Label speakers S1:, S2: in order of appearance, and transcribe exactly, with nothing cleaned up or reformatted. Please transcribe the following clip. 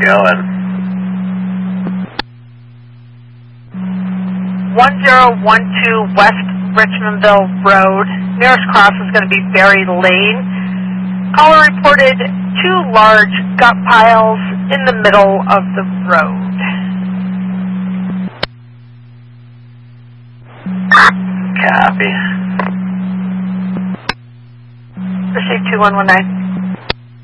S1: going.
S2: one zero one two West Richmondville Road. Nearest cross is going to be Berry Lane. Caller reported two large gut piles in the middle of the road.
S1: Copy.
S2: Receive two one one nine.